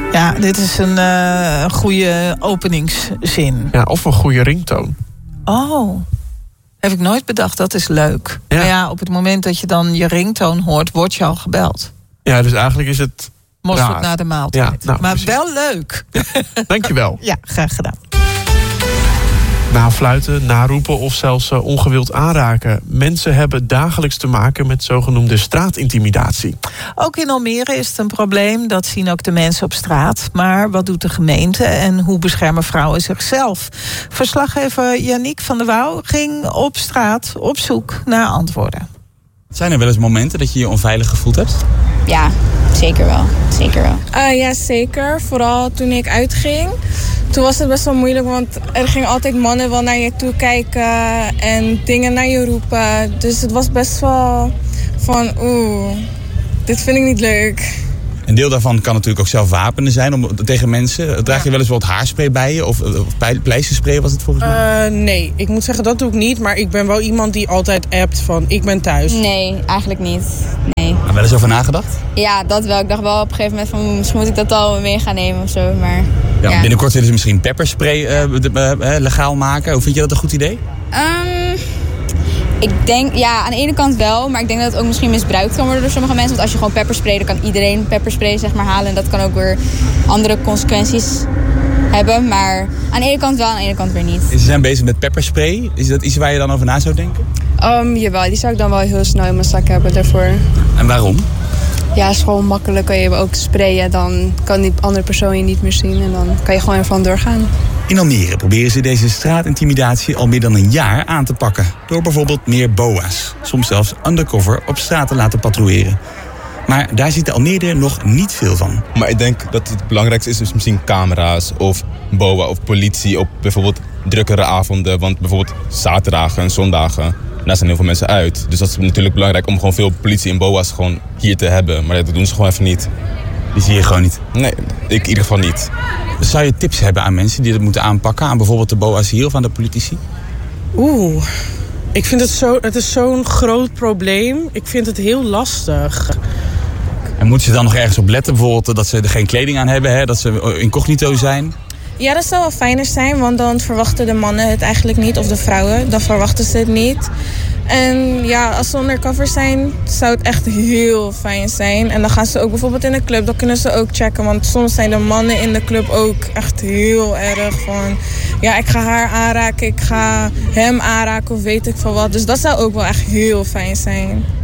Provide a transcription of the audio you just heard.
Ja, dit is een goede openingszin. Ja, of een goede ringtoon. Oh, heb ik nooit bedacht. Dat is leuk. Ja. Maar ja, op het moment dat je dan je ringtoon hoort, word je al gebeld. Ja, dus eigenlijk is het Mosterd raar. na de maaltijd. Ja, nou, maar precies. wel leuk. Ja, dankjewel. Ja, graag gedaan. Nafluiten, naroepen of zelfs ongewild aanraken. Mensen hebben dagelijks te maken met zogenoemde straatintimidatie. Ook in Almere is het een probleem. Dat zien ook de mensen op straat. Maar wat doet de gemeente en hoe beschermen vrouwen zichzelf? Verslaggever Yannick van der Wouw ging op straat op zoek naar antwoorden. Zijn er wel eens momenten dat je je onveilig gevoeld hebt? Ja, zeker wel. Zeker wel. Ja, zeker. Vooral toen ik uitging. Toen was het best wel moeilijk, want er gingen altijd mannen wel naar je toe kijken en dingen naar je roepen. Dus het was best wel van, dit vind ik niet leuk. Een deel daarvan kan natuurlijk ook zelf wapenen zijn tegen mensen. Draag je wel eens wat haarspray bij je? Of pleisterspray was het volgens mij? Nee, ik moet zeggen dat doe ik niet. Maar ik ben wel iemand die altijd appt van ik ben thuis. Nee, eigenlijk niet. Nee. Heb je wel eens over nagedacht? Ja, dat wel. Ik dacht wel op een gegeven moment van misschien moet ik dat al mee gaan nemen of zo. Maar Ja. Binnenkort willen ze misschien pepperspray legaal maken. Hoe vind je dat een goed idee? Ik denk, ja, aan de ene kant wel. Maar ik denk dat het ook misschien misbruikt kan worden door sommige mensen. Want als je gewoon pepperspray, dan kan iedereen pepperspray zeg maar halen. En dat kan ook weer andere consequenties hebben. Maar aan de ene kant wel, aan de ene kant weer niet. Ze zijn bezig met pepperspray. Is dat iets waar je dan over na zou denken? Jawel, die zou ik dan wel heel snel in mijn zak hebben daarvoor. En waarom? Ja, is gewoon makkelijk. Kan je ook sprayen, dan kan die andere persoon je niet meer zien. En dan kan je gewoon ervan doorgaan. In Almere proberen ze deze straatintimidatie al meer dan een jaar aan te pakken. Door bijvoorbeeld meer BOA's. Soms zelfs undercover op straat te laten patrouilleren. Maar daar ziet de Almere nog niet veel van. Maar ik denk dat het belangrijkste is misschien camera's of BOA of politie op bijvoorbeeld drukkere avonden. Want bijvoorbeeld zaterdagen en zondagen, daar zijn heel veel mensen uit. Dus dat is natuurlijk belangrijk om gewoon veel politie en BOA's gewoon hier te hebben. Maar dat doen ze gewoon even niet. Die zie je gewoon niet? Nee, ik in ieder geval niet. Zou je tips hebben aan mensen die dat moeten aanpakken? Aan bijvoorbeeld de BOA's hier of aan de politici? Ik vind het is zo'n groot probleem. Ik vind het heel lastig. En moeten ze dan nog ergens op letten? Bijvoorbeeld dat ze er geen kleding aan hebben, hè? Dat ze incognito zijn? Ja, dat zou wel fijner zijn, want dan verwachten de mannen het eigenlijk niet. Of de vrouwen, dan verwachten ze het niet. En ja, als ze undercover zijn, zou het echt heel fijn zijn. En dan gaan ze ook bijvoorbeeld in de club, dan kunnen ze ook checken. Want soms zijn de mannen in de club ook echt heel erg van... Ja, ik ga haar aanraken, ik ga hem aanraken of weet ik veel wat. Dus dat zou ook wel echt heel fijn zijn.